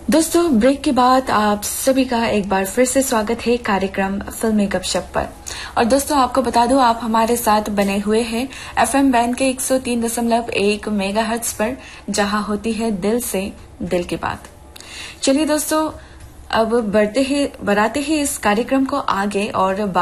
दोस्तों, ब्रेक के बाद आप सभी का एक बार फिर से स्वागत है कार्यक्रम फिल्मी गपशप पर। और दोस्तों, आपको बता दूं, आप हमारे साथ बने हुए हैं एफएम बैंड के 103.1 मेगाहर्ट्ज पर, जहां होती है दिल से दिल की बात। चलिए दोस्तों, अब बढ़ाते हैं इस कार्यक्रम को आगे और